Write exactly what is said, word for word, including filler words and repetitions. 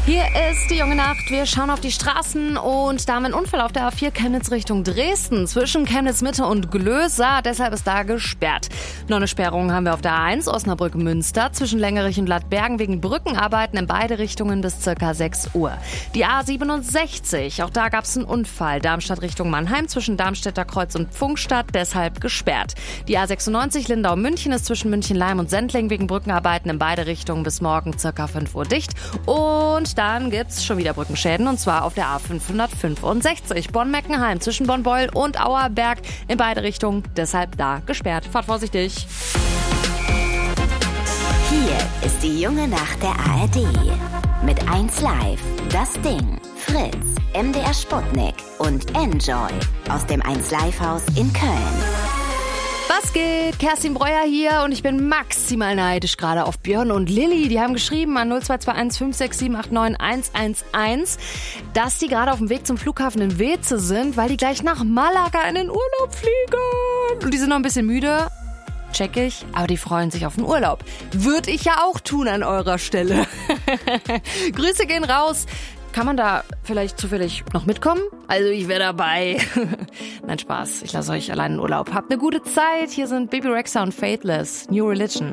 Hier ist die junge Nacht. Wir schauen auf die Straßen und da haben wir einen Unfall auf der A vier Chemnitz Richtung Dresden zwischen Chemnitz Mitte und Glösa. Deshalb ist da gesperrt. Noch eine Sperrung haben wir auf der A eins Osnabrück-Münster zwischen Längerich und Lattbergen wegen Brückenarbeiten in beide Richtungen bis circa sechs Uhr. Die A siebenundsechzig, auch da gab es einen Unfall. Darmstadt Richtung Mannheim zwischen Darmstädter Kreuz und Pfungstadt, deshalb gesperrt. Die A sechsundneunzig Lindau-München ist zwischen München-Leim und Sendling wegen Brückenarbeiten in beide Richtungen bis morgen circa fünf Uhr dicht. Und dann gibt's schon wieder Brückenschäden und zwar auf der A fünfhundertfünfundsechzig Bonn-Meckenheim zwischen Bonn-Beul und Auerberg in beide Richtungen, deshalb da gesperrt. Fahrt vorsichtig. Hier ist die junge Nacht der A R D. Mit eins Live, das Ding, Fritz, M D R Sputnik und Enjoy aus dem eins Live Haus in Köln. Was geht? Kerstin Breuer hier und ich bin maximal neidisch gerade auf Björn und Lilly. Die haben geschrieben an null zwei zwei eins fünf sechs sieben acht neun eins eins eins, dass die gerade auf dem Weg zum Flughafen in Weeze sind, weil die gleich nach Malaga in den Urlaub fliegen. Und die sind noch ein bisschen müde. Check ich, aber die freuen sich auf den Urlaub. Würde ich ja auch tun an eurer Stelle. Grüße gehen raus. Kann man da vielleicht zufällig noch mitkommen? Also ich wäre dabei. Nein, Spaß. Ich lasse euch allein in Urlaub. Habt eine gute Zeit. Hier sind Baby Rexha und Faithless. New Religion.